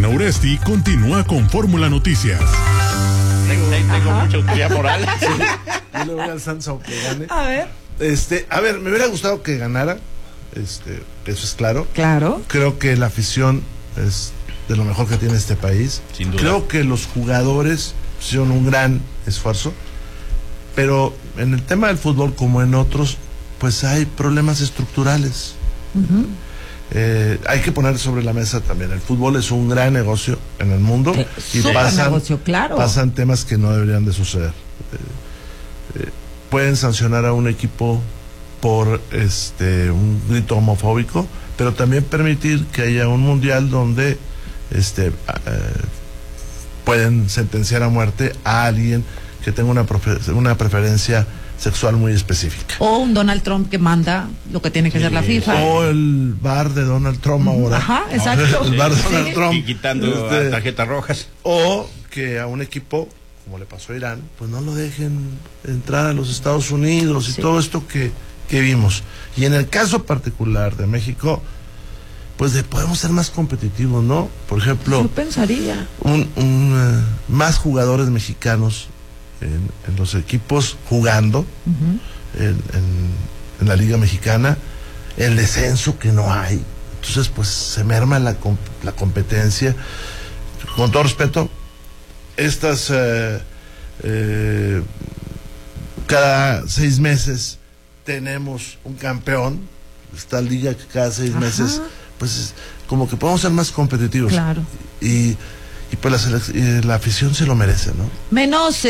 Elena Uresti continúa con Fórmula Noticias. Tengo mucha autoridad moral. Sí. Yo le voy al Santos aunque gane. A ver. Me hubiera gustado que ganara. Eso es claro. Claro. Creo que la afición es de lo mejor que tiene este país. Sin duda. Creo que los jugadores hicieron un gran esfuerzo. Pero en el tema del fútbol, como en otros, pues hay problemas estructurales. Hay que poner sobre la mesa también. El fútbol es un gran negocio en el mundo y pasan temas que no deberían de suceder. Pueden sancionar a un equipo por un grito homofóbico, pero también permitir que haya un mundial donde pueden sentenciar a muerte a alguien que tenga una preferencia sexual muy específica. O un Donald Trump que manda lo que tiene que hacer la FIFA. O el bar de Donald Trump ahora. Ajá, exacto. El bar de Donald Trump. Y quitando tarjetas rojas. O que a un equipo, como le pasó a Irán, pues no lo dejen entrar a los Estados Unidos y todo esto que vimos. Y en el caso particular de México, pues podemos ser más competitivos, ¿no? Por ejemplo, yo pensaría más jugadores mexicanos en los equipos jugando en la Liga Mexicana, el descenso que no hay, entonces pues se merma la competencia. Con todo respeto, estas cada 6 meses tenemos un campeón, esta liga que cada 6 meses, pues como que podemos ser más competitivos. Claro. Y pues la afición se lo merece, ¿no? Menos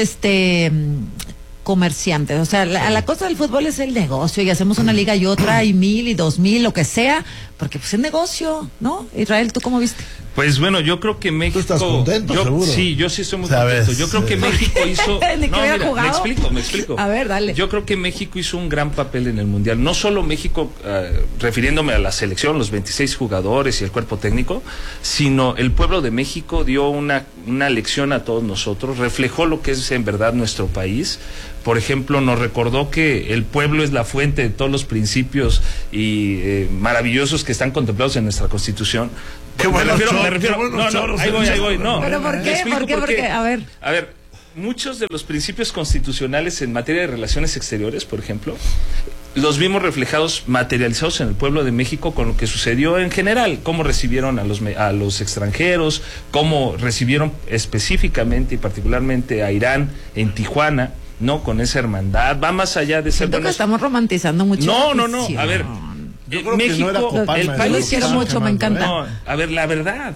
comerciantes, o sea, la cosa del fútbol es el negocio, y hacemos una liga y otra, y 1000 y 2000, lo que sea, porque pues es negocio, ¿no? Israel, ¿tú cómo viste? Pues bueno, yo creo que México... ¿Tú estás contento, seguro? Sí, yo sí estoy muy contento. Yo creo que México hizo... Me explico. A ver, dale. Yo creo que México hizo un gran papel en el Mundial. No solo México, refiriéndome a la selección, los 26 jugadores y el cuerpo técnico, sino el pueblo de México dio una lección a todos nosotros, reflejó lo que es en verdad nuestro país. Por ejemplo, nos recordó que el pueblo es la fuente de todos los principios y maravillosos que están contemplados en nuestra Constitución. Me refiero. Ahí voy. No. ¿Pero por qué? Porque, a ver, muchos de los principios constitucionales en materia de relaciones exteriores, por ejemplo, los vimos reflejados, materializados en el pueblo de México con lo que sucedió en general, cómo recibieron a los extranjeros, cómo recibieron específicamente y particularmente a Irán en Tijuana, ¿no? Con esa hermandad, va más allá de ser... Siento que estamos romantizando mucho. No, a ver... Yo creo México, que no era Copalma, el país quiero mucho, me encanta. No, a ver, la verdad,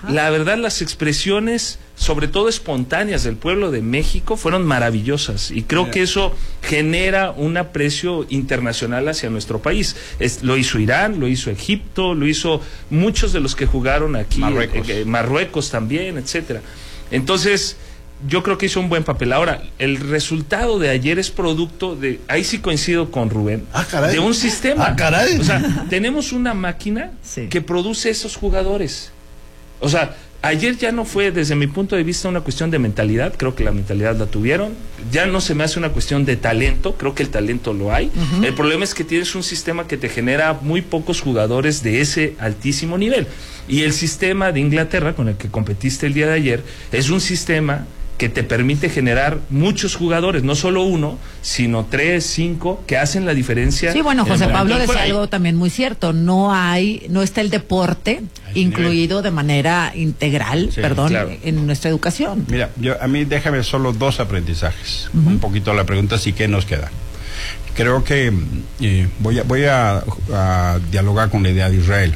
las expresiones, sobre todo espontáneas del pueblo de México, fueron maravillosas, y creo que eso genera un aprecio internacional hacia nuestro país. Lo hizo Irán, lo hizo Egipto, lo hizo muchos de los que jugaron aquí, Marruecos también, etcétera. Entonces, yo creo que hizo un buen papel. Ahora, el resultado de ayer es producto de, ahí sí coincido con Rubén, de un sistema. O sea, tenemos una máquina que produce esos jugadores. O sea, ayer ya no fue, desde mi punto de vista, una cuestión de mentalidad, creo que la mentalidad la tuvieron. Ya no se me hace una cuestión de talento, creo que el talento lo hay. El problema es que tienes un sistema que te genera muy pocos jugadores de ese altísimo nivel. Y el sistema de Inglaterra, con el que competiste el día de ayer, es un sistema que te permite generar muchos jugadores, no solo uno, sino 3, 5, que hacen la diferencia. Sí, bueno, José Pablo decía algo también muy cierto, no está el deporte incluido de manera integral, en nuestra educación. Mira, a mí déjame solo 2 aprendizajes, un poquito la pregunta, sí, ¿qué nos queda? Creo que voy a dialogar con la idea de Israel.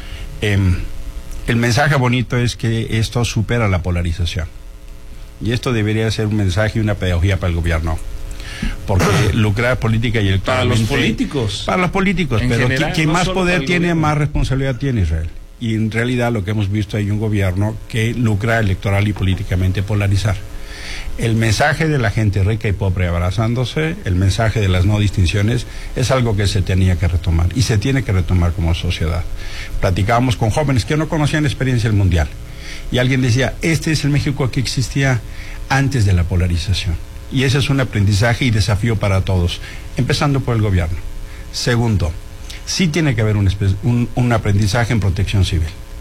El mensaje bonito es que esto supera la polarización. Y esto debería ser un mensaje y una pedagogía para el gobierno. Porque lucrar política y electoralmente... Para los políticos, pero general, quien más poder tiene, más responsabilidad tiene, Israel. Y en realidad lo que hemos visto hay un gobierno que lucra electoral y políticamente polarizar. El mensaje de la gente rica y pobre abrazándose, el mensaje de las no distinciones, es algo que se tenía que retomar. Y se tiene que retomar como sociedad. Platicábamos con jóvenes que no conocían la experiencia del Mundial. Y alguien decía, este es el México que existía antes de la polarización. Y ese es un aprendizaje y desafío para todos, empezando por el gobierno. Segundo, sí tiene que haber un aprendizaje en protección civil.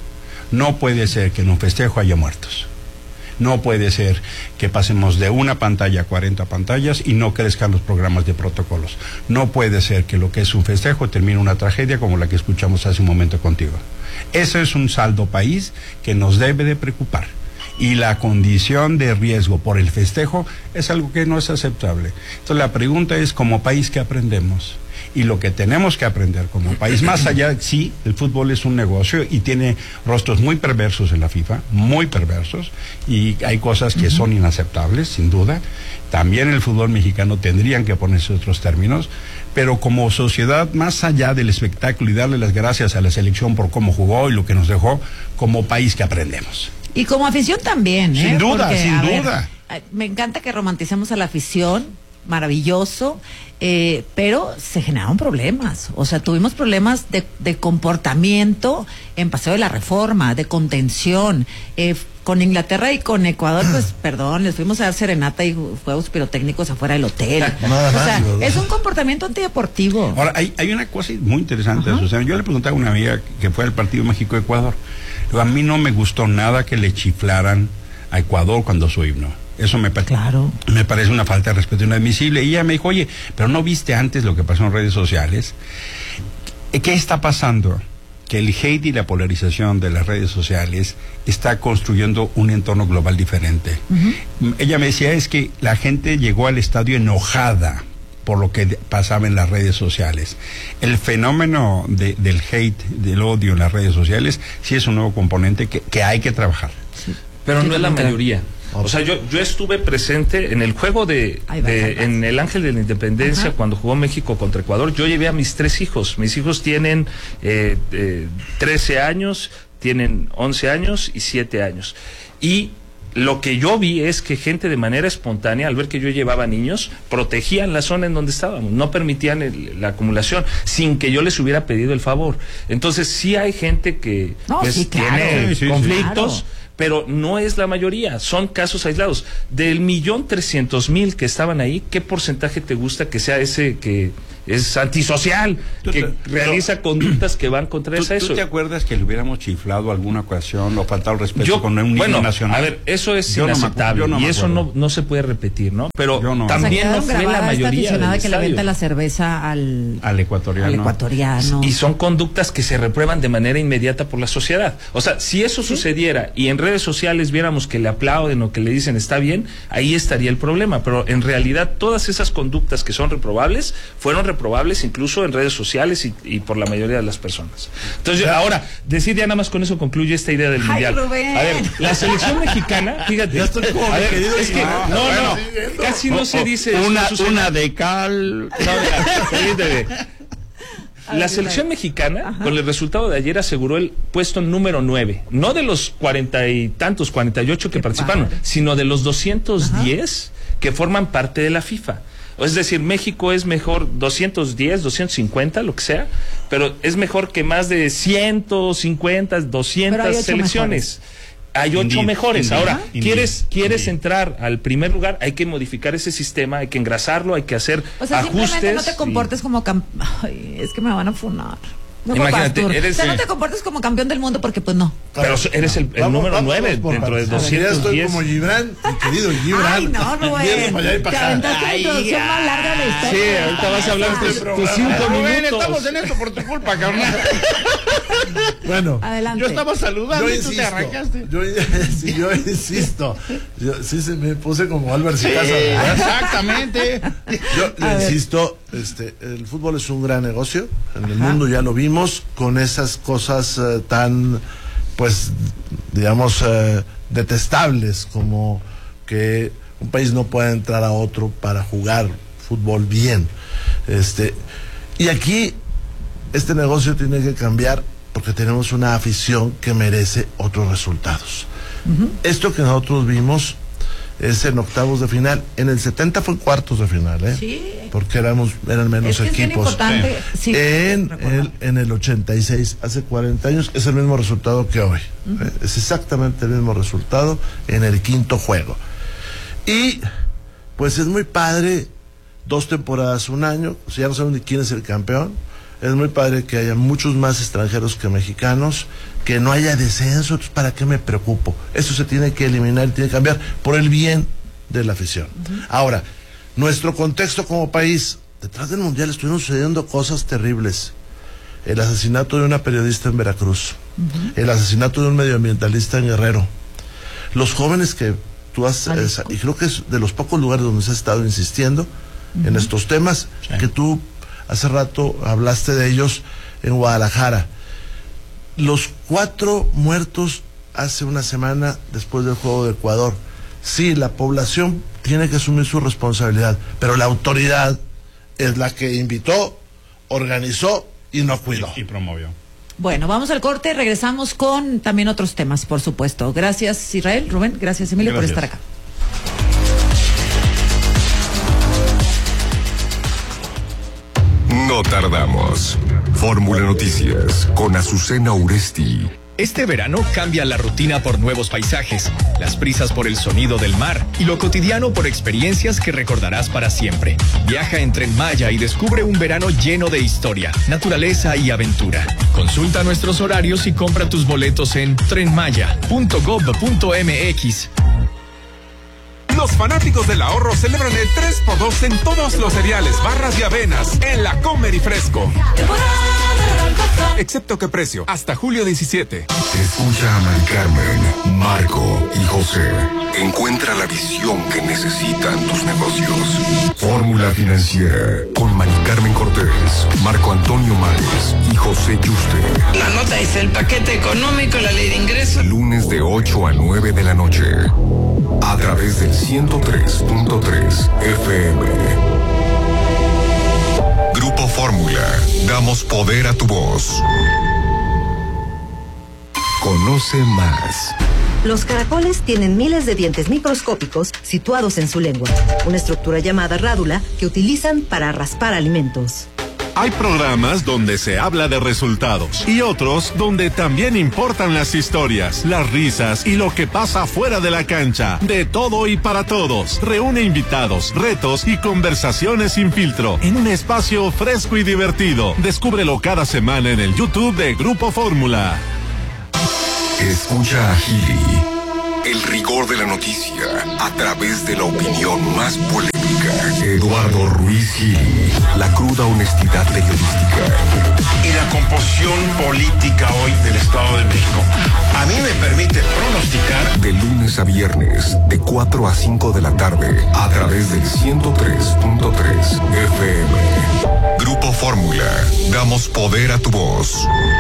No puede ser que en un festejo haya muertos. No puede ser que pasemos de una pantalla a 40 pantallas y no crezcan los programas de protocolos. No puede ser que lo que es un festejo termine una tragedia como la que escuchamos hace un momento contigo. Ese es un saldo país que nos debe de preocupar. Y la condición de riesgo por el festejo es algo que no es aceptable. Entonces la pregunta es, como país, ¿qué aprendemos? Y lo que tenemos que aprender como país, más allá, sí, el fútbol es un negocio y tiene rostros muy perversos en la FIFA, muy perversos, y hay cosas que son inaceptables, sin duda. También el fútbol mexicano tendrían que ponerse otros términos, pero como sociedad, más allá del espectáculo y darle las gracias a la selección por cómo jugó y lo que nos dejó, como país, ¿qué aprendemos? Y como afición también, Sin duda, porque, sin duda. Me encanta que romanticemos a la afición, maravilloso, pero se generaron problemas. O sea, tuvimos problemas de comportamiento en Paseo de la Reforma, de contención. Con Inglaterra y con Ecuador, pues, perdón, les fuimos a dar serenata y juegos pirotécnicos afuera del hotel. Es un comportamiento antideportivo. Ahora, hay una cosa muy interesante, Susana. Yo le preguntaba a una amiga que fue al partido México-Ecuador. A mí no me gustó nada que le chiflaran a Ecuador cuando su himno. Eso me parece una falta de respeto inadmisible. Y ella me dijo, oye, pero ¿no viste antes lo que pasó en redes sociales? ¿Qué está pasando? Que el hate y la polarización de las redes sociales está construyendo un entorno global diferente. Ella me decía, es que la gente llegó al estadio enojada por lo que pasaba en las redes sociales. El fenómeno del hate, del odio en las redes sociales, sí es un nuevo componente que hay que trabajar. Sí. Pero no es la mayoría. O sea, yo estuve presente en el juego en el Ángel de la Independencia, cuando jugó México contra Ecuador. Yo llevé a mis 3 hijos. Mis hijos tienen 13 años, tienen 11 años y 7 años. Y lo que yo vi es que gente de manera espontánea, al ver que yo llevaba niños, protegían la zona en donde estábamos, no permitían la acumulación, sin que yo les hubiera pedido el favor. Entonces sí hay gente que tiene conflictos, pero no es la mayoría, son casos aislados. Del 1.300.000 que estaban ahí, ¿qué porcentaje te gusta que sea ese que es antisocial, que realiza conductas que van contra eso? ¿Tú te acuerdas que le hubiéramos chiflado alguna ocasión o faltado el respeto con un himno nacional? A ver, eso es inaceptable y eso no se puede repetir, ¿no? Pero también no fue la mayoría del que le venta la cerveza al ecuatoriano. Y son conductas que se reprueban de manera inmediata por la sociedad. O sea, si eso sucediera y en redes sociales viéramos que le aplauden o que le dicen está bien, ahí estaría el problema. Pero en realidad todas esas conductas que son reprobables fueron reprobables incluso en redes sociales y por la mayoría de las personas. Entonces, ahora, decir ya nada más con eso concluye esta idea del mundial. Rubén. A ver, la selección mexicana, fíjate. Ya estoy como es que casi no se dice una de cal. La selección mexicana, con el resultado de ayer, aseguró el puesto número 9. No de los 40 y tantos, 48 que participaron, sino de los 210 que forman parte de la FIFA. Es decir, México es mejor 210, 250, lo que sea, pero es mejor que más de 150, 200 selecciones. Hay 8 mejores. Ahora, ¿quieres entrar al primer lugar? Hay que modificar ese sistema, hay que engrasarlo, hay que hacer ajustes. Simplemente no te comportes como es que me van a funar. Imagínate, no te comportes como campeón del mundo porque pues no. Pero eres el número 9 dentro de 210. Ya estoy como Gibran, mi querido Gibran. Ay, no, Rubén. Te aventaste la introducción más larga de la historia. Sí, ahorita vas a hablar tus 5 minutos. Estamos en esto por tu culpa, carnal. Bueno, adelante. Yo estaba saludando y tú te arrancaste. Yo insisto. Me puse como Albert Sicasa. Exactamente. Yo insisto, el fútbol es un gran negocio. En el mundo ya lo vimos con esas cosas tan, pues, digamos, detestables como que un país no pueda entrar a otro para jugar fútbol bien. Y aquí este negocio tiene que cambiar porque tenemos una afición que merece otros resultados. Esto que nosotros vimos es en octavos de final. En el 70 fue en cuartos de final, Sí. Porque eran menos equipos. Sí. En el 86, hace 40 años, es el mismo resultado que hoy. Es exactamente el mismo resultado en el quinto juego. Y pues es muy padre, 2 temporadas, un año, o sea, ya no saben ni quién es el campeón. Es muy padre que haya muchos más extranjeros que mexicanos, que no haya descenso, entonces ¿para qué me preocupo? Eso se tiene que eliminar y tiene que cambiar por el bien de la afición. Ahora, nuestro contexto como país, detrás del Mundial estuvieron sucediendo cosas terribles. El asesinato de una periodista en Veracruz, el asesinato de un medioambientalista en Guerrero, los jóvenes que tú has, y creo que es de los pocos lugares donde se ha estado insistiendo en estos temas, que tú hace rato hablaste de ellos en Guadalajara. Los 4 muertos hace una semana después del Juego de Ecuador. Sí, la población tiene que asumir su responsabilidad, pero la autoridad es la que invitó, organizó y no cuidó. Y promovió. Bueno, vamos al corte, regresamos con también otros temas, por supuesto. Gracias, Israel, Rubén, gracias, Emilio, por estar acá. No tardamos. Fórmula Noticias con Azucena Uresti. Este verano cambia la rutina por nuevos paisajes, las prisas por el sonido del mar y lo cotidiano por experiencias que recordarás para siempre. Viaja en Tren Maya y descubre un verano lleno de historia, naturaleza y aventura. Consulta nuestros horarios y compra tus boletos en trenmaya.gov.mx. Los fanáticos del ahorro celebran el 3x2 en todos los cereales, barras y avenas en la Comer y Fresco. Excepto que precio, hasta julio 17. Escucha a Mari Carmen, Marco y José. Encuentra la visión que necesitan tus negocios. Fórmula Financiera con Mari Carmen Cortés, Marco Antonio Mares y José Yuste. La nota es el paquete económico, la ley de ingresos. Lunes de 8 a 9 de la noche. A través del 103.3 FM. Grupo Fórmula. Damos poder a tu voz. Conoce más. Los caracoles tienen miles de dientes microscópicos situados en su lengua, una estructura llamada rádula que utilizan para raspar alimentos. Hay programas donde se habla de resultados y otros donde también importan las historias, las risas y lo que pasa fuera de la cancha. De todo y para todos. Reúne invitados, retos y conversaciones sin filtro en un espacio fresco y divertido. Descúbrelo cada semana en el YouTube de Grupo Fórmula. Escucha a Gili. El rigor de la noticia a través de la opinión más polémica. Eduardo Ruiz Gili. La cruda honestidad periodística. Y la composición política hoy del Estado de México. A mí me permite pronosticar. De lunes a viernes, de 4 a 5 de la tarde, a través del 103.3 FM. Grupo Fórmula. Damos poder a tu voz.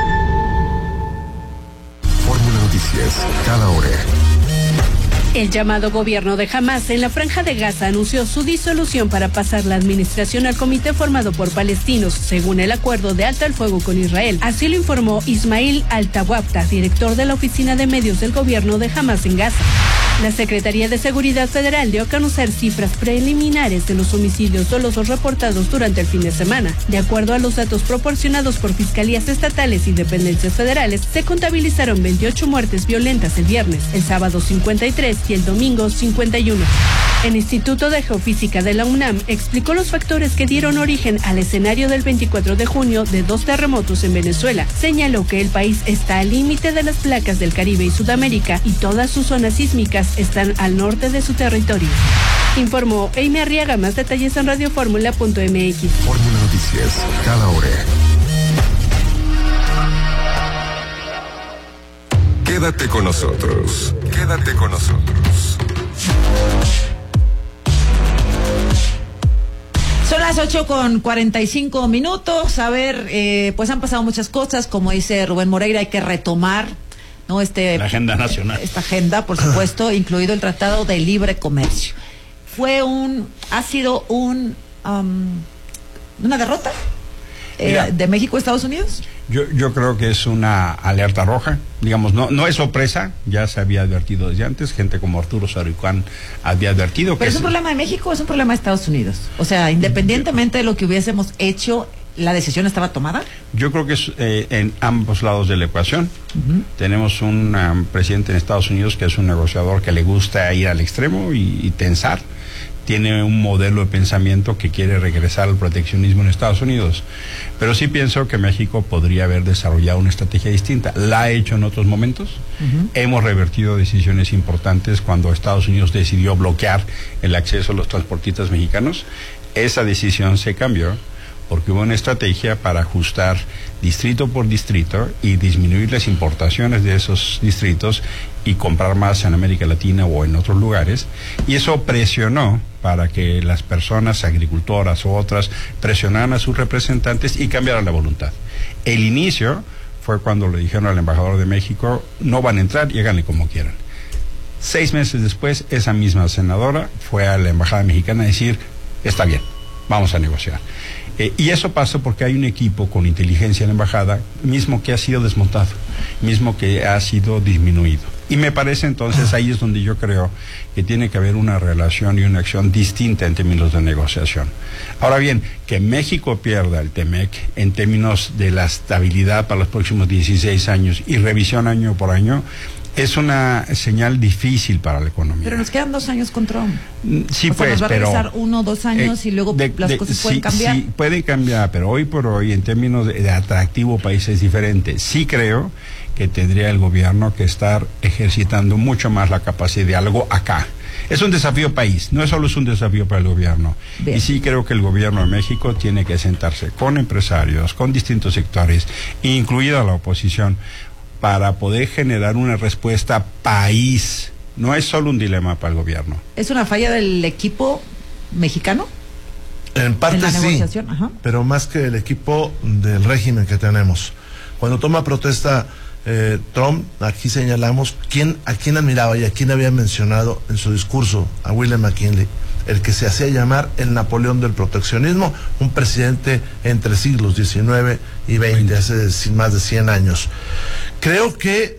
Fórmula Noticias, cada hora. El llamado gobierno de Hamás en la Franja de Gaza anunció su disolución para pasar la administración al comité formado por palestinos, según el acuerdo de alto al fuego con Israel. Así lo informó Ismail Al-Tawabta, director de la oficina de medios del gobierno de Hamás en Gaza. La Secretaría de Seguridad Federal dio a conocer cifras preliminares de los homicidios dolosos reportados durante el fin de semana. De acuerdo a los datos proporcionados por fiscalías estatales y dependencias federales, se contabilizaron 28 muertes violentas el viernes, el sábado 53 y el domingo 51. El Instituto de Geofísica de la UNAM explicó los factores que dieron origen al escenario del 24 de junio de 2 terremotos en Venezuela. Señaló que el país está al límite de las placas del Caribe y Sudamérica y todas sus zonas sísmicas están al norte de su territorio. Informó Amy Arriaga. Más detalles en radioformula.mx. Fórmula Noticias, cada hora. Quédate con nosotros. Quédate con nosotros. Son las 8:45. A ver, pues han pasado muchas cosas, como dice Rubén Moreira, hay que retomar, ¿no? La agenda nacional. Esta agenda, por supuesto, incluido el Tratado de Libre Comercio. Ha sido una derrota de México a Estados Unidos. Yo creo que es una alerta roja, digamos, no es sorpresa, ya se había advertido desde antes, gente como Arturo Sarucán había advertido. ¿Pero es un problema de México o es un problema de Estados Unidos? O sea, independientemente de lo que hubiésemos hecho, ¿la decisión estaba tomada? Yo creo que es en ambos lados de la ecuación. Tenemos un presidente en Estados Unidos que es un negociador que le gusta ir al extremo y tensar. tiene un modelo de pensamiento que quiere regresar al proteccionismo en Estados Unidos. Pero sí pienso que México podría haber desarrollado una estrategia distinta. La ha hecho en otros momentos. Hemos revertido decisiones importantes cuando Estados Unidos decidió bloquear el acceso a los transportistas mexicanos. Esa decisión se cambió porque hubo una estrategia para ajustar distrito por distrito y disminuir las importaciones de esos distritos y comprar más en América Latina o en otros lugares, y eso presionó para que las personas agricultoras o otras presionaran a sus representantes y cambiaran la voluntad. El inicio fue cuando le dijeron al embajador de México, no van a entrar y háganle como quieran. 6 meses después, esa misma senadora fue a la embajada mexicana a decir, está bien, vamos a negociar. Y eso pasa porque hay un equipo con inteligencia en la embajada, mismo que ha sido desmontado, mismo que ha sido disminuido. Y me parece entonces, ahí es donde yo creo que tiene que haber una relación y una acción distinta en términos de negociación. Ahora bien, que México pierda el TEMEC en términos de la estabilidad para los próximos 16 años y revisión año por año, es una señal difícil para la economía. Pero nos quedan 2 años con Trump. Sí, o sea, pues, nos va a pero... regresar 1 o 2 años y luego las cosas pueden cambiar. Sí, pueden cambiar, pero hoy por hoy, en términos de atractivo país es diferente. Sí creo que tendría el gobierno que estar ejercitando mucho más la capacidad de diálogo acá. Es un desafío país, no es solo un desafío para el gobierno. Bien. Y sí creo que el gobierno de México tiene que sentarse con empresarios, con distintos sectores, incluida la oposición, para poder generar una respuesta país. No es solo un dilema para el gobierno. ¿Es una falla del equipo mexicano? En parte ¿En la sí, negociación? Ajá. Pero más que el equipo del régimen que tenemos. Cuando toma protesta Trump, aquí señalamos a quién admiraba y a quién había mencionado en su discurso, a William McKinley, el que se hacía llamar el Napoleón del proteccionismo, un presidente entre siglos XIX y XX, hace más de 100 años. Creo que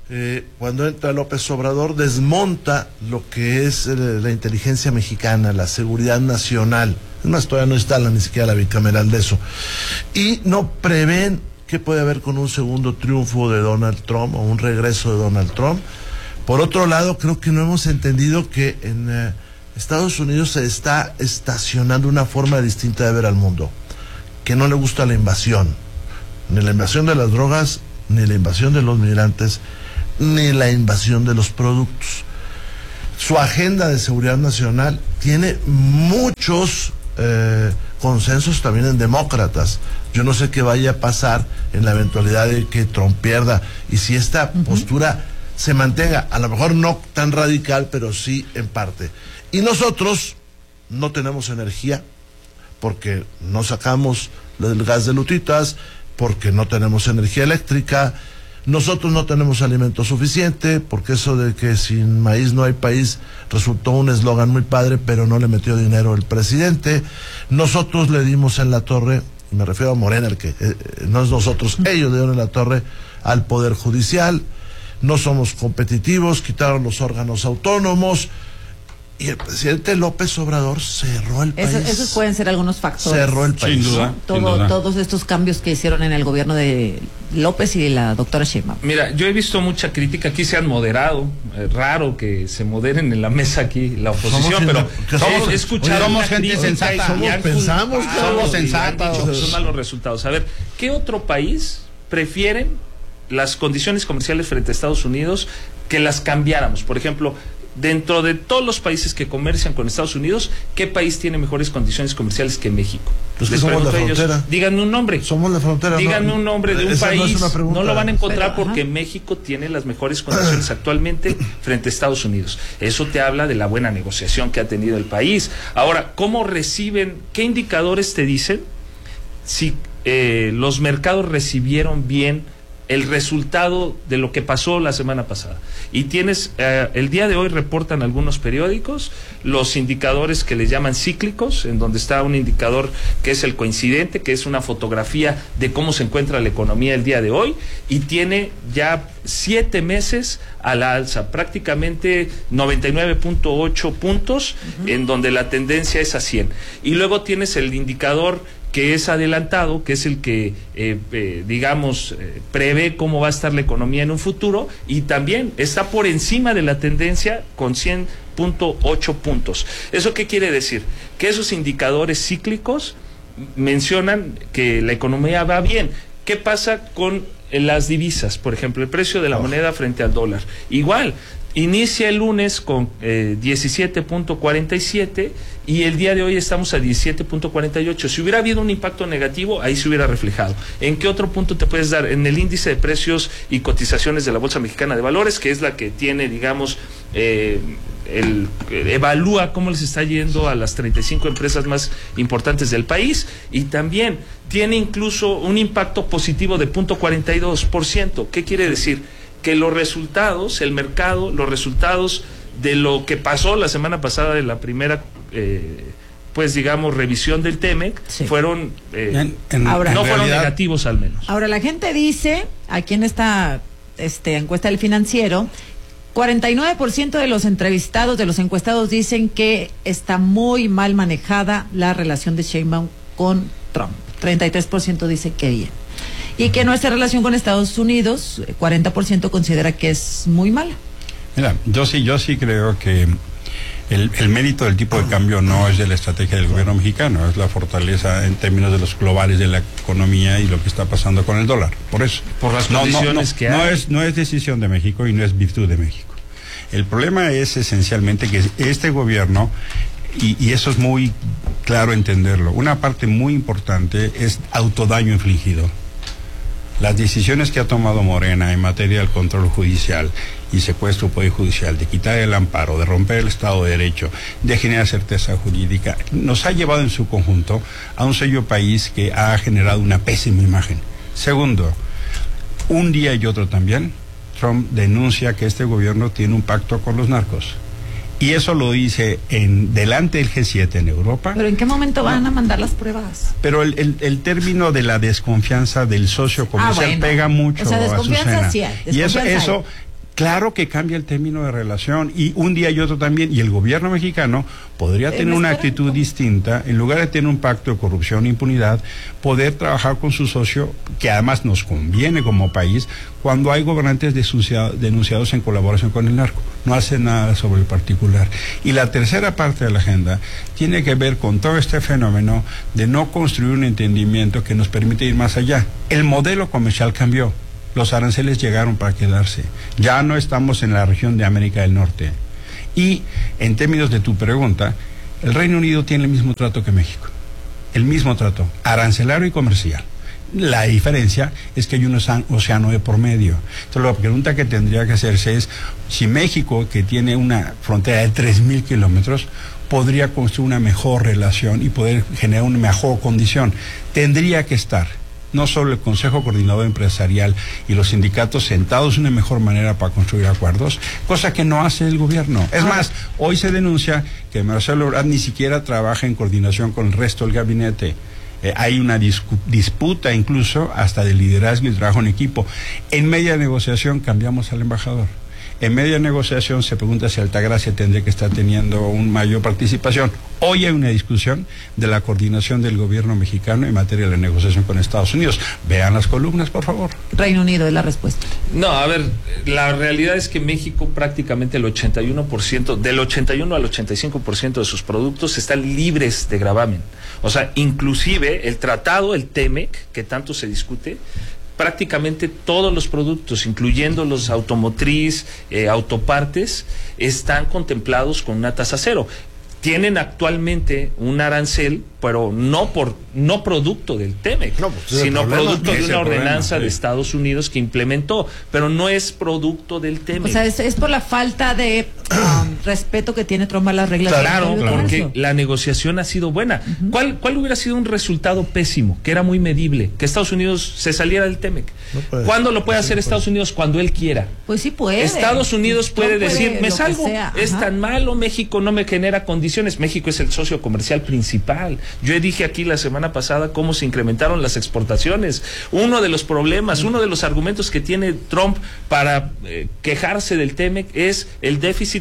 cuando entra López Obrador desmonta lo que es la inteligencia mexicana, la seguridad nacional. Es más, todavía no instala ni siquiera la bicameral de eso. Y no prevén qué puede haber con un segundo triunfo de Donald Trump o un regreso de Donald Trump. Por otro lado, creo que no hemos entendido que en Estados Unidos se está estacionando una forma distinta de ver al mundo, que no le gusta la invasión, ni la invasión de las drogas, ni la invasión de los migrantes, ni la invasión de los productos. Su agenda de seguridad nacional tiene muchos consensos también en demócratas. Yo no sé qué vaya a pasar en la eventualidad de que Trump pierda, y si esta postura se mantenga, a lo mejor no tan radical, pero sí en parte. Y nosotros no tenemos energía porque no sacamos el gas de Lutitas, porque no tenemos energía eléctrica. Nosotros no tenemos alimento suficiente, porque eso de que sin maíz no hay país resultó un eslogan muy padre, pero no le metió dinero el presidente. Nosotros le dimos en la torre, y me refiero a Morena, el que no es nosotros, ellos le dieron en la torre al Poder Judicial. No somos competitivos, quitaron los órganos autónomos, y el presidente López Obrador cerró el país. Esos pueden ser algunos factores. Cerró el país. Sin duda, sin duda. Todos estos cambios que hicieron en el gobierno de López y de la doctora Sheinbaum. Mira, yo he visto mucha crítica, aquí se han moderado, raro que se moderen en la mesa aquí la oposición, pero he escuchado somos gente sensata, pensamos que somos sensatos. Son malos resultados. A ver, ¿qué otro país prefieren las condiciones comerciales frente a Estados Unidos que las cambiáramos? Por ejemplo, dentro de todos los países que comercian con Estados Unidos, ¿qué país tiene mejores condiciones comerciales que México? Pues que somos la frontera. Díganme un nombre. Somos la frontera. Díganme un nombre de un país. No lo van a encontrar pero, porque México tiene las mejores condiciones actualmente frente a Estados Unidos. Eso te habla de la buena negociación que ha tenido el país. Ahora, ¿cómo reciben? ¿Qué indicadores te dicen si los mercados recibieron bien el resultado de lo que pasó la semana pasada? Y tienes, el día de hoy reportan algunos periódicos los indicadores que les llaman cíclicos, en donde está un indicador que es el coincidente, que es una fotografía de cómo se encuentra la economía el día de hoy, y tiene ya 7 meses a la alza, prácticamente 99.8 puntos, en donde la tendencia es a 100. Y luego tienes el indicador que es adelantado, que es el que, prevé cómo va a estar la economía en un futuro, y también está por encima de la tendencia con 100.8 puntos. ¿Eso qué quiere decir? Que esos indicadores cíclicos mencionan que la economía va bien. ¿Qué pasa con las divisas? Por ejemplo, el precio de la moneda frente al dólar. Igual, inicia el lunes con 17.47 y el día de hoy estamos a 17.48. Si hubiera habido un impacto negativo, ahí se hubiera reflejado. ¿En qué otro punto te puedes dar? En el índice de precios y cotizaciones de la Bolsa Mexicana de Valores, que es la que tiene, evalúa cómo les está yendo a las 35 empresas más importantes del país, y también tiene incluso un impacto positivo de 0.42%. ¿Qué quiere decir? Que los resultados, el mercado, los resultados de lo que pasó la semana pasada de la primera, revisión del TEMEC, fueron, no fueron negativos al menos. Ahora, la gente dice, aquí en esta encuesta del Financiero, 49% de los entrevistados, de los encuestados, dicen que está muy mal manejada la relación de Sheinbaum con Trump. 33% dice que bien. Y que nuestra relación con Estados Unidos, 40% considera que es muy mala. Mira, yo sí creo que el mérito del tipo de cambio no es de la estrategia del gobierno mexicano, es la fortaleza en términos de los globales de la economía y lo que está pasando con el dólar. Por eso. Por las condiciones que hay. No es decisión de México y no es virtud de México. El problema es esencialmente que este gobierno, y eso es muy claro entenderlo, una parte muy importante es autodaño infligido. Las decisiones que ha tomado Morena en materia del control judicial y secuestro poder judicial, de quitar el amparo, de romper el Estado de Derecho, de generar certeza jurídica, nos ha llevado en su conjunto a un sello país que ha generado una pésima imagen. Segundo, un día y otro también, Trump denuncia que este gobierno tiene un pacto con los narcos. Y eso lo dice delante del G7 en Europa. ¿Pero en qué momento van a mandar las pruebas? Pero el término de la desconfianza del socio comercial pega mucho, o sea, desconfianza sí hay, y eso claro que cambia el término de relación, y un día y otro también, y el gobierno mexicano podría tener una actitud distinta, en lugar de tener un pacto de corrupción e impunidad, poder trabajar con su socio, que además nos conviene como país, cuando hay gobernantes denunciados en colaboración con el narco. No hace nada sobre el particular. Y la tercera parte de la agenda tiene que ver con todo este fenómeno de no construir un entendimiento que nos permite ir más allá. El modelo comercial cambió. Los aranceles llegaron para quedarse. Ya no estamos en la región de América del Norte. Y en términos de tu pregunta, el Reino Unido tiene el mismo trato que México. El mismo trato, arancelario y comercial. La diferencia es que hay un océano de por medio. Entonces la pregunta que tendría que hacerse es si México, que tiene una frontera de 3,000 kilómetros, podría construir una mejor relación y poder generar una mejor condición. Tendría que estar no solo el Consejo Coordinador Empresarial y los sindicatos sentados de una mejor manera para construir acuerdos, cosa que no hace el gobierno. Es más, hoy se denuncia que Marcelo Ebrard ni siquiera trabaja en coordinación con el resto del gabinete. Hay una disputa incluso hasta de liderazgo y trabajo en equipo. En media negociación cambiamos al embajador. En media negociación se pregunta si Altagracia tendría que estar teniendo una mayor participación. Hoy hay una discusión de la coordinación del gobierno mexicano en materia de la negociación con Estados Unidos. Vean las columnas, por favor. Reino Unido es la respuesta. No, a ver, la realidad es que México prácticamente el 81%, del 81 al 85% de sus productos están libres de gravamen. O sea, inclusive el tratado, el TEMEC, que tanto se discute, prácticamente todos los productos, incluyendo los automotriz, autopartes, están contemplados con una tasa cero. Tienen actualmente un arancel, pero no producto del TEMEC, sino producto de una ordenanza de Estados Unidos que implementó, pero no es producto del TEMEC. O sea, es por la falta de respeto que tiene Trump a las reglas. Claro, porque la negociación ha sido buena. ¿Cuál hubiera sido un resultado pésimo, que era muy medible? Que Estados Unidos se saliera del TEMEC. ¿Cuándo lo puede hacer Estados Unidos? Cuando él quiera. Pues sí puede. Estados Unidos puede decir, me salgo, es tan malo, México no me genera condiciones. México es el socio comercial principal. Yo dije aquí la semana pasada cómo se incrementaron las exportaciones. Uno de los problemas, uno de los argumentos que tiene Trump para quejarse del TEMEC es el déficit comercial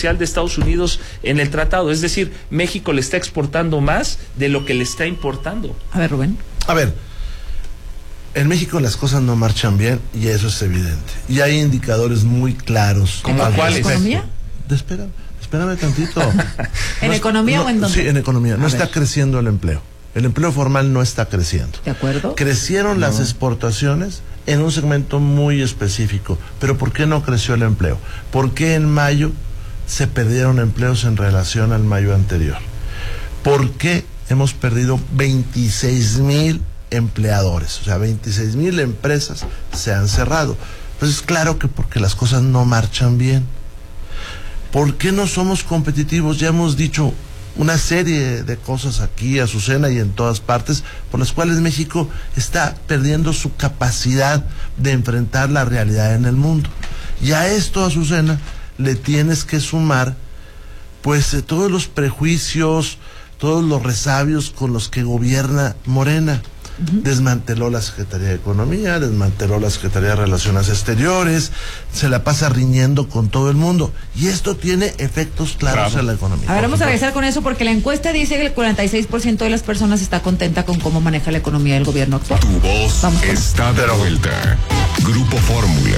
comercial de Estados Unidos en el tratado. Es decir, México le está exportando más de lo que le está importando. A ver, Rubén. A ver, en México las cosas no marchan bien y eso es evidente. Y hay indicadores muy claros. ¿Cómo cuáles? ¿Economía? Espérame tantito. ¿En economía o en dónde? Sí, en economía. No está creciendo el empleo. El empleo formal no está creciendo. ¿De acuerdo? Crecieron las exportaciones en un segmento muy específico. Pero ¿por qué no creció el empleo? ¿Por qué en mayo se perdieron empleos en relación al mayo anterior? ¿Por qué hemos perdido 26,000 empleadores? O sea, 26,000 empresas se han cerrado. Pues es claro que porque las cosas no marchan bien. ¿Por qué no somos competitivos? Ya hemos dicho una serie de cosas aquí, Azucena, y en todas partes, por las cuales México está perdiendo su capacidad de enfrentar la realidad en el mundo. Y a esto, Azucena, le tienes que sumar, pues, todos los prejuicios, todos los resabios con los que gobierna Morena. Desmanteló la Secretaría de Economía, desmanteló la Secretaría de Relaciones Exteriores, se la pasa riñendo con todo el mundo, y esto tiene efectos claros en la economía. A ver, vamos a regresar con eso porque la encuesta dice que el 46% de las personas está contenta con cómo maneja la economía del gobierno actual. Tu voz está de vuelta. Grupo Fórmula.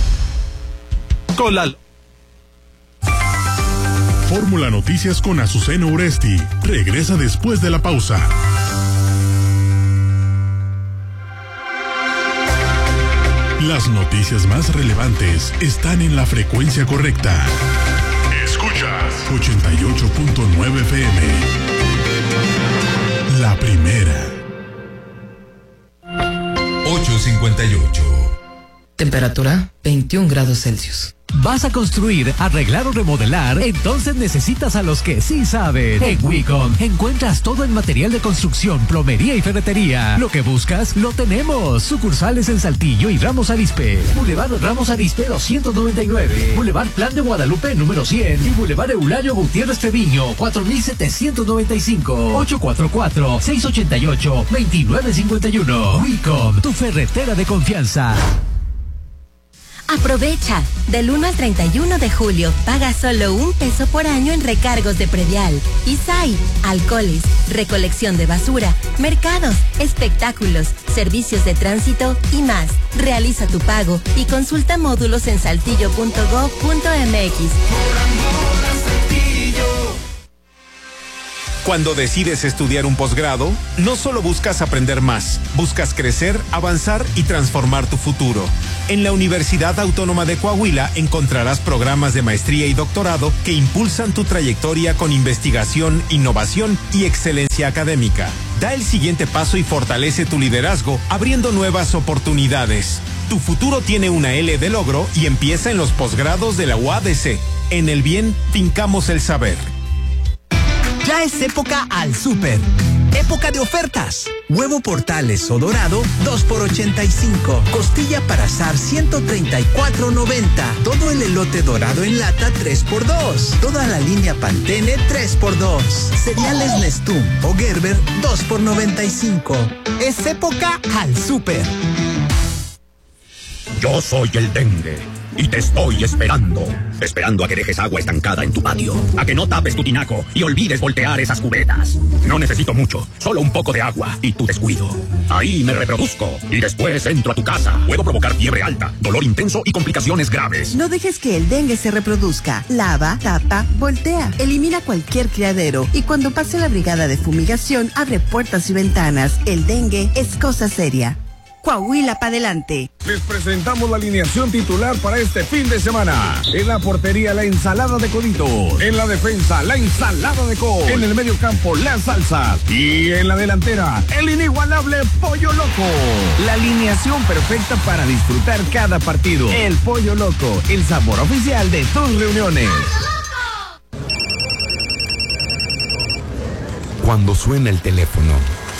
Fórmula Noticias con Azucena Uresti regresa después de la pausa. Las noticias más relevantes están en la frecuencia correcta. Escuchas 88.9 FM. La primera. 8:58. Temperatura 21 grados Celsius. ¿Vas a construir, arreglar o remodelar? Entonces necesitas a los que sí saben. En Wicom encuentras todo el material de construcción, plomería y ferretería. Lo que buscas, lo tenemos. Sucursales en Saltillo y Ramos Arizpe. Boulevard Ramos Arizpe 299. Boulevard Plan de Guadalupe número 100. Y Boulevard Eulario Gutiérrez Treviño 4795. 844-688-2951. Wicom, tu ferretera de confianza. Aprovecha. Del 1 al 31 de julio, paga solo $1 por año en recargos de predial, ISAI, alcoholes, recolección de basura, mercados, espectáculos, servicios de tránsito y más. Realiza tu pago y consulta módulos en saltillo.gov.mx. Cuando decides estudiar un posgrado, no solo buscas aprender más, buscas crecer, avanzar y transformar tu futuro. En la Universidad Autónoma de Coahuila encontrarás programas de maestría y doctorado que impulsan tu trayectoria con investigación, innovación y excelencia académica. Da el siguiente paso y fortalece tu liderazgo, abriendo nuevas oportunidades. Tu futuro tiene una L de logro y empieza en los posgrados de la UADC. En el bien, fincamos el saber. Ya es época al súper. Época de ofertas. Huevo Portales o dorado, 2 por 85. Costilla para asar, 134.90. Todo el elote dorado en lata, 3 por 2. Toda la línea Pantene, 3 por 2. Cereales Nestum o Gerber, 2 por 95. Es época al súper. Yo soy el dengue y te estoy esperando a que dejes agua estancada en tu patio, a que no tapes tu tinaco y olvides voltear esas cubetas. No necesito mucho, solo un poco de agua y tu descuido. Ahí me reproduzco y después entro a tu casa. Puedo provocar fiebre alta, dolor intenso y complicaciones graves. No dejes que el dengue se reproduzca. Lava, tapa, voltea. Elimina cualquier criadero y cuando pase la brigada de fumigación, abre puertas y ventanas. El dengue es cosa seria. Coahuila para adelante. Les presentamos la alineación titular para este fin de semana. En la portería, la ensalada de coditos. En la defensa, la ensalada de col. En el medio campo, la salsa. Y en la delantera, el inigualable Pollo Loco. La alineación perfecta para disfrutar cada partido. El Pollo Loco, el sabor oficial de tus reuniones. Cuando suena el teléfono,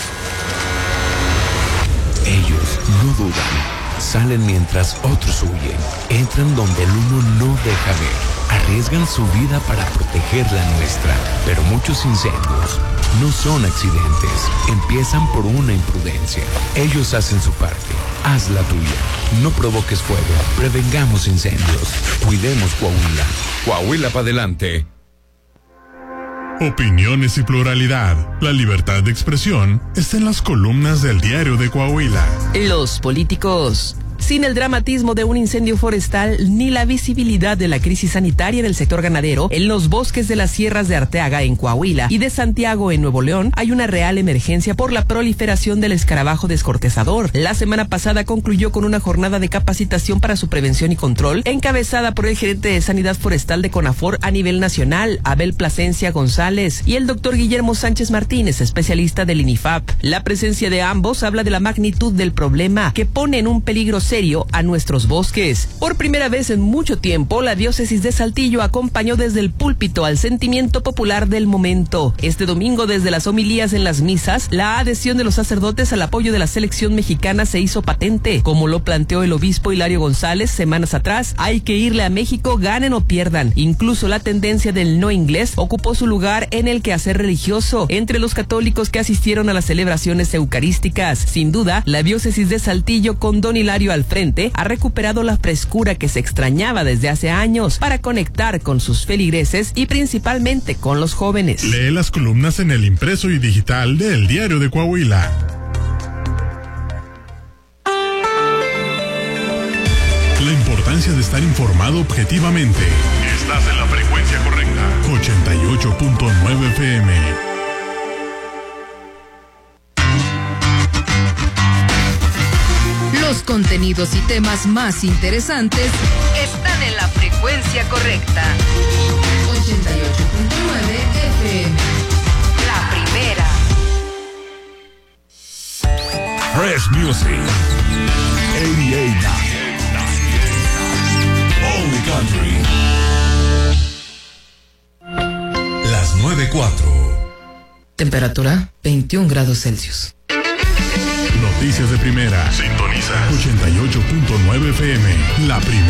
ellos no dudan, salen mientras otros huyen, entran donde el uno no deja ver, arriesgan su vida para proteger la nuestra, pero muchos incendios no son accidentes, empiezan por una imprudencia. Ellos hacen su parte, haz la tuya. No provoques fuego, prevengamos incendios, cuidemos Coahuila. Coahuila para adelante. Opiniones y pluralidad. La libertad de expresión está en las columnas del Diario de Coahuila. Los políticos. Sin el dramatismo de un incendio forestal ni la visibilidad de la crisis sanitaria en el sector ganadero, en los bosques de las sierras de Arteaga en Coahuila y de Santiago en Nuevo León hay una real emergencia por la proliferación del escarabajo descortezador. La semana pasada concluyó con una jornada de capacitación para su prevención y control, encabezada por el gerente de Sanidad Forestal de CONAFOR a nivel nacional, Abel Plasencia González, y el doctor Guillermo Sánchez Martínez, especialista del INIFAP. La presencia de ambos habla de la magnitud del problema que pone en un peligro serio a nuestros bosques. Por primera vez en mucho tiempo, la diócesis de Saltillo acompañó desde el púlpito al sentimiento popular del momento. Este domingo, desde las homilías en las misas, la adhesión de los sacerdotes al apoyo de la selección mexicana se hizo patente. Como lo planteó el obispo Hilario González semanas atrás, hay que irle a México, ganen o pierdan. Incluso la tendencia del no inglés ocupó su lugar en el quehacer religioso entre los católicos que asistieron a las celebraciones eucarísticas. Sin duda, la diócesis de Saltillo, con don Hilario al frente, ha recuperado la frescura que se extrañaba desde hace años para conectar con sus feligreses y principalmente con los jóvenes. Lee las columnas en el impreso y digital del Diario de Coahuila. La importancia de estar informado objetivamente. Estás en la frecuencia correcta. 88.9 FM. Los contenidos y temas más interesantes están en la frecuencia correcta. 88.9 FM. La primera. Fresh Music. 88.9. Only Country. Las 9:04. Temperatura 21 grados Celsius. Noticias de primera. Sintoniza 88.9 FM. La primera.